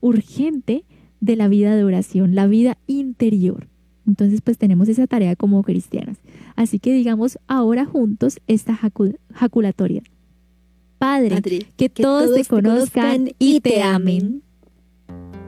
urgente de la vida de oración, la vida interior. Entonces, pues tenemos esa tarea como cristianas. Así que digamos ahora juntos esta jaculatoria. Padre, Padre, que todos te conozcan y te amen.